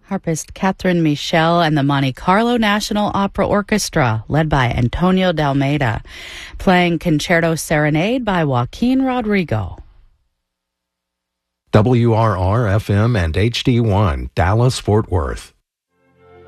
harpist Catherine Michel and the Monte Carlo National Opera Orchestra, led by Antonio D'Almeida, playing Concerto Serenade by Joaquin Rodrigo. WRR-FM and HD1, Dallas-Fort Worth.